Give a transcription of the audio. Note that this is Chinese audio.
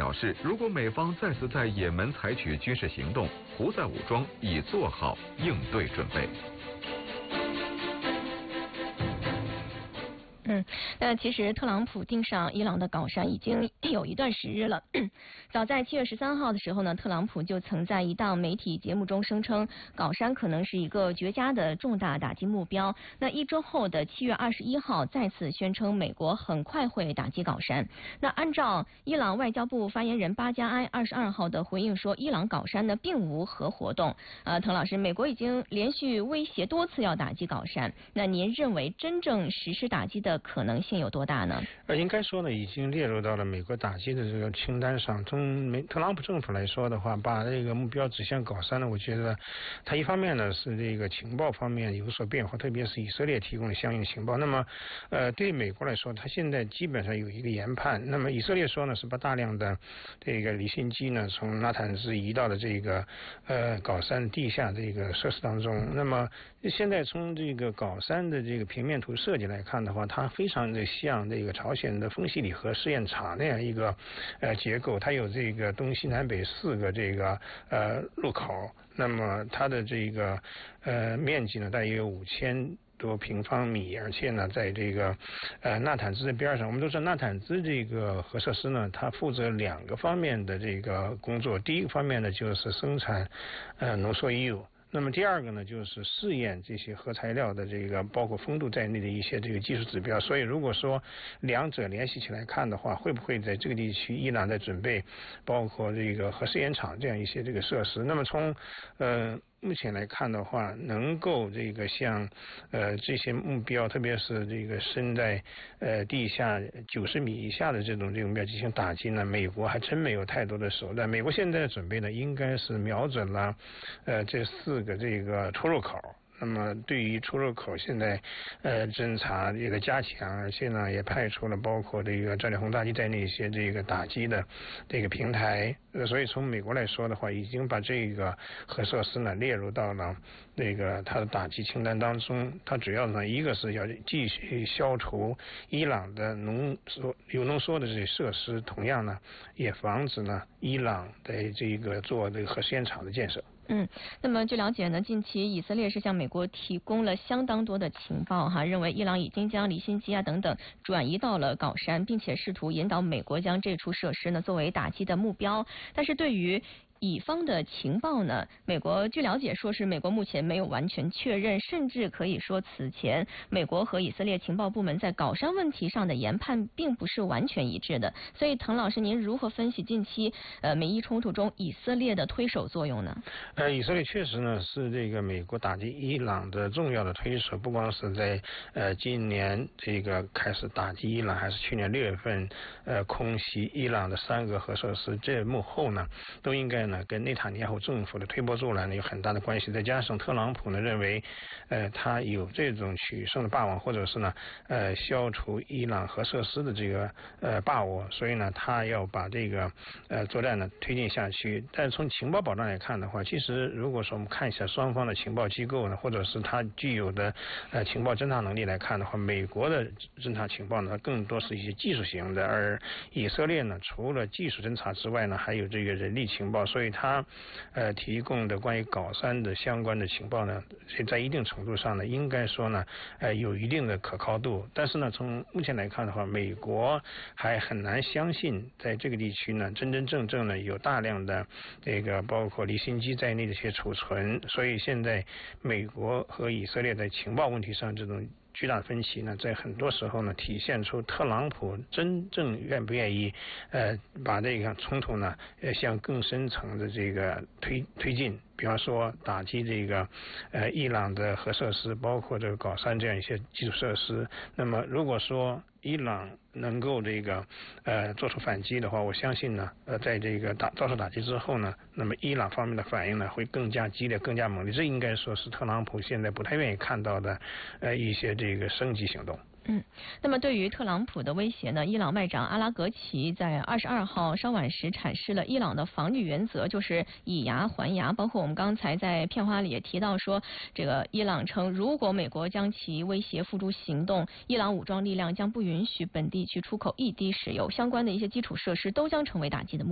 表示，如果美方再次在也门采取军事行动，胡塞武装已做好应对准备。 那其实特朗普盯上伊朗的搞山已经有一段时日了。早在7月13号的时候呢，特朗普就曾在一档媒体节目中声称，搞山可能是一个绝佳的重大打击目标。那一周后的7月21号，再次宣称美国很快会打击搞山。那按照伊朗外交部发言人巴加埃22号的回应说，伊朗搞山呢并无核活动。滕老师，美国已经连续威胁多次要打击搞山，那您认为真正实施打击的可能性有多大呢？ 应该说呢，已经列入到了美国打击的这个清单上。从特朗普政府来说的话，把这个目标指向搞山呢，我觉得他一方面呢是这个情报方面有所变化，特别是以色列提供的相应情报。那么对美国来说，他现在基本上有一个研判。那么以色列说呢，是把大量的这个离心机呢从纳坦兹移到了这个搞山地下这个设施当中。那么现在从这个搞山的这个平面图设计来看的话，它非常的像这个朝鲜的丰西里核试验场那样一个结构，它有这个东西南北4个这个入口，那么它的这个面积呢大约有5000多平方米，而且呢，在这个纳坦兹的边上，我们都知道纳坦兹这个核设施呢，它负责2个方面的这个工作。第一个方面呢，就是生产浓缩铀。那么第二个呢，就是试验这些核材料的这个包括风度在内的一些这个技术指标。所以如果说两者联系起来看的话，会不会在这个地区伊朗在准备包括这个核试验场这样一些这个设施？那么从目前来看的话，能够这个像这些目标，特别是这个深在地下90米以下的这种目标进行打击呢，美国还真没有太多的手段。美国现在的准备呢，应该是瞄准了这4个这个出入口。那么对于出入口现在侦查这个加强，而且呢也派出了包括这个战略轰炸机在内一些这个打击的这个平台。所以从美国来说的话，已经把这个核设施呢列入到了那个它的打击清单当中。它主要呢一个是要继续消除伊朗的铀浓缩的这些设施，同样呢也防止呢伊朗的这个做这个核试验场的建设。 那么据了解呢，近期以色列是向美国提供了相当多的情报认为伊朗已经将离心机等等转移到了搞山，并且试图引导美国将这处设施呢作为打击的目标。但是对于乙方的情报呢，美国据了解说是美国目前没有完全确认，甚至可以说此前美国和以色列情报部门在搞山问题上的研判并不是完全一致的。所以滕老师，您如何分析近期美伊冲突中以色列的推手作用呢？ 以色列确实呢是这个美国打击伊朗的重要的推手，不光是在今年这个开始打击伊朗，还是去年6月份空袭伊朗的3个核设施，这幕后呢都应该跟内塔尼亚胡政府的推波助澜呢有很大的关系。再加上特朗普呢认为他有这种取胜的霸王，或者是呢消除伊朗核设施的这个把握，所以呢他要把这个作战呢推进下去。但是从情报保障来看的话，其实如果说我们看一下双方的情报机构呢，或者是他具有的情报侦察能力来看的话，美国的侦察情报呢更多是一些技术型的，而以色列呢除了技术侦察之外呢，还有这个人力情报，所以他提供的关于搞山的相关的情报呢，在一定程度上呢，应该说呢有一定的可靠度。但是呢，从目前来看的话，美国还很难相信在这个地区呢，真真正正呢有大量的这个包括离心机在内的一些储存。所以现在美国和以色列在情报问题上这种巨大的分歧呢，在很多时候呢体现出特朗普真正愿不愿意把这个冲突呢向更深层的这个推进。比方说打击这个伊朗的核设施，包括这个搞山这样一些基础设施。那么如果说伊朗能够这个做出反击的话，我相信呢在这个遭受打击之后呢，那么伊朗方面的反应呢会更加激烈、更加猛烈。这应该说是特朗普现在不太愿意看到的一些这个升级行动。 那么对于特朗普的威胁呢，伊朗外长阿拉格齐在22号稍晚时阐释了伊朗的防御原则，就是以牙还牙。包括我们刚才在片花里也提到说，这个伊朗称，如果美国将其威胁付诸行动，伊朗武装力量将不允许本地区出口一滴石油，相关的一些基础设施都将成为打击的目标。